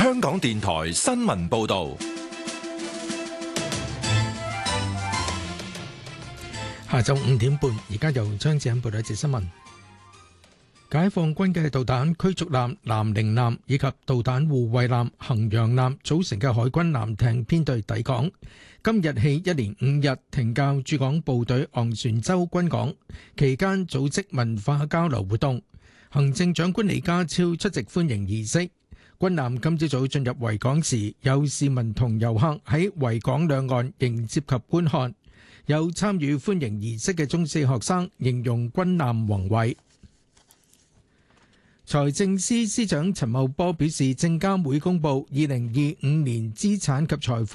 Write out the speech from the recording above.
香港電台新聞報道。 下晝5點半，而家由張志恩報道一節新聞。解放軍嘅導彈驅逐艦南寧艦以及導彈護衛艦衡陽艦組成嘅海軍艦艇編隊抵港，今日起一連5日停靠駐港部隊昂船洲軍港，期間組織文化交流活動。行政長官李家超出席歡迎儀式。軍艦今朝早進入維港時，有市民同遊客喺維港兩岸迎接及觀看。有參與歡迎儀式嘅中四學生形容軍艦宏偉。財政司司長陳茂波表示，證監會公布2025年資產及財富